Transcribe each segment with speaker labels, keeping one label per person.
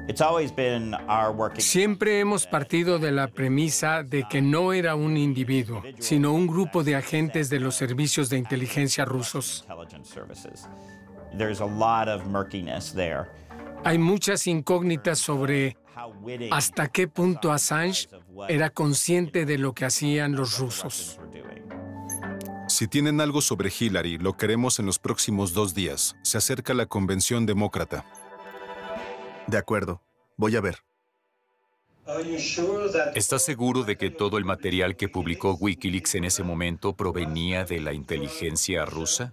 Speaker 1: Siempre hemos partido de la premisa de que no era un individuo, sino un grupo de agentes de los servicios de inteligencia rusos. Hay muchas incógnitas sobre hasta qué punto Assange era consciente de lo que hacían los rusos.
Speaker 2: Si tienen algo sobre Hillary, lo queremos en los próximos 2 días. Se acerca la convención demócrata.
Speaker 3: De acuerdo. Voy a ver.
Speaker 4: ¿Estás seguro de que todo el material que publicó Wikileaks en ese momento provenía de la inteligencia rusa?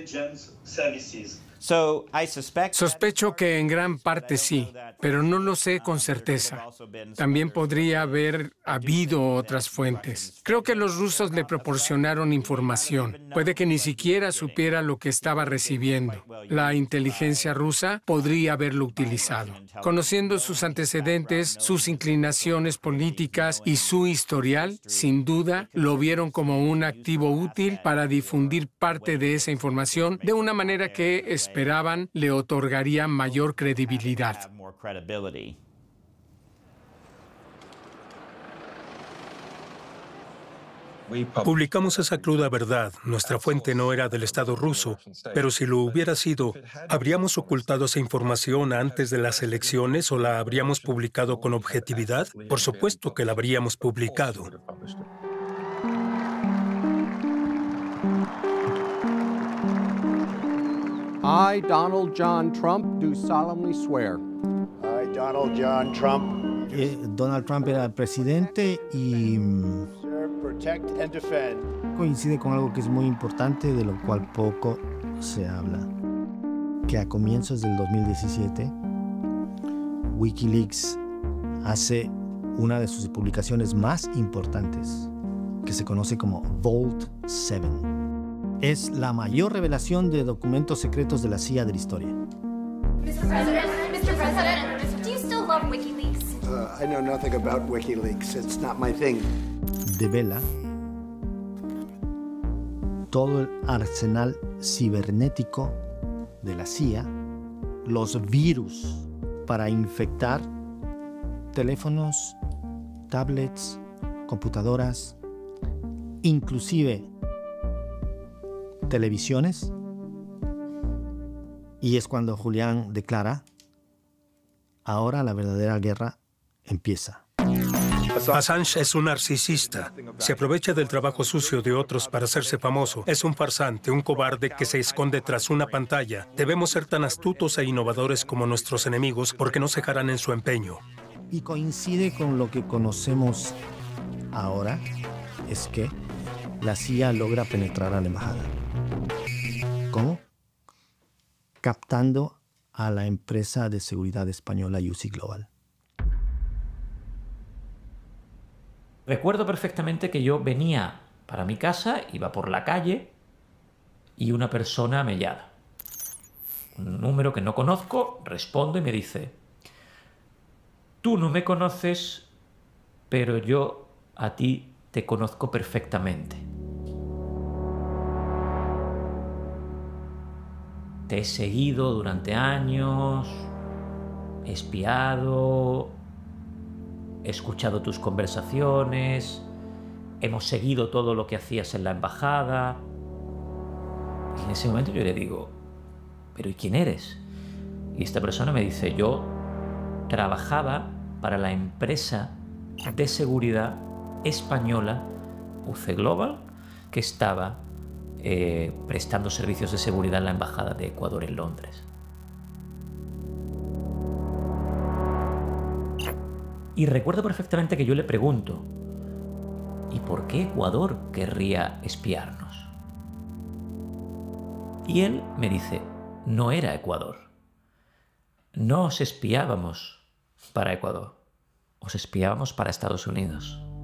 Speaker 1: Sospecho que en gran parte sí, pero no lo sé con certeza. También podría haber habido otras fuentes. Creo que los rusos le proporcionaron información. Puede que ni siquiera supiera lo que estaba recibiendo. La inteligencia rusa podría haberlo utilizado. Conociendo sus antecedentes, sus inclinaciones políticas y su historial, sin duda, lo vieron como un activo útil para difundir parte de esa información de una manera que esperaban le otorgaría mayor credibilidad.
Speaker 5: Publicamos esa cruda verdad. Nuestra fuente no era del Estado ruso, pero si lo hubiera sido, ¿habríamos ocultado esa información antes de las elecciones o la habríamos publicado con objetividad? Por supuesto que la habríamos publicado.
Speaker 6: I, Donald John Trump, do solemnly swear.
Speaker 7: I, Donald John Trump.
Speaker 8: Donald Trump era el presidente y
Speaker 7: Protect and defend.
Speaker 8: Coincide con algo que es muy importante, de lo cual poco se habla. Que a comienzos del 2017, Wikileaks hace una de sus publicaciones más importantes, que se conoce como Vault 7. Es la mayor revelación de documentos secretos de la CIA de la historia.
Speaker 9: Mr. President, do you still love WikiLeaks?
Speaker 7: I know nothing about WikiLeaks. It's not my thing.
Speaker 8: Devela todo el arsenal cibernético de la CIA, los virus para infectar teléfonos, tablets, computadoras, inclusive televisiones. Y es cuando Julián declara: ahora la verdadera guerra empieza.
Speaker 5: Assange es un narcisista. Se aprovecha del trabajo sucio de otros para hacerse famoso. Es un farsante, un cobarde que se esconde tras una pantalla. Debemos ser tan astutos e innovadores como nuestros enemigos porque no cejarán en su empeño.
Speaker 8: Y coincide con lo que conocemos ahora, es que la CIA logra penetrar a la embajada. ¿Cómo? Captando a la empresa de seguridad española UC Global.
Speaker 10: Recuerdo perfectamente que yo venía para mi casa, iba por la calle y una persona me llama. Un número que no conozco, respondo y me dice: tú no me conoces, pero yo a ti te conozco perfectamente. Te he seguido durante años, he espiado, he escuchado tus conversaciones, hemos seguido todo lo que hacías en la embajada. Y en ese momento yo le digo: ¿pero y quién eres? Y esta persona me dice: yo trabajaba para la empresa de seguridad española UC Global, que estaba prestando servicios de seguridad en la embajada de Ecuador en Londres. Y recuerdo perfectamente que yo le pregunto: ¿y por qué Ecuador querría espiarnos? Y él me dice: no era Ecuador. No os espiábamos para Ecuador, os espiábamos para Estados Unidos.